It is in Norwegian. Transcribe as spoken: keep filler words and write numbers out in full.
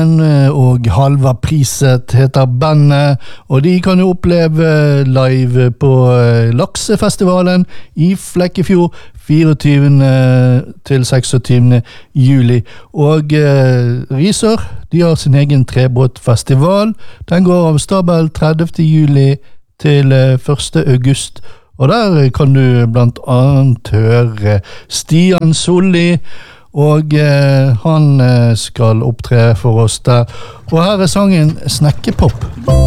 Stabelen og Halva Priset heter bandet, og de kan du oppleve live på Laksefestivalen i Flekkefjord fireogtyvende til seksogtyvende juli. Og eh, Risør, de har sin egen trebåtfestival. Den går av stabel tredivte juli til eh, første august. Og der kan du blant annet høre Stian Solli, og eh, han eh, skal opptre for oss der. Og her er sangen Snekkepop.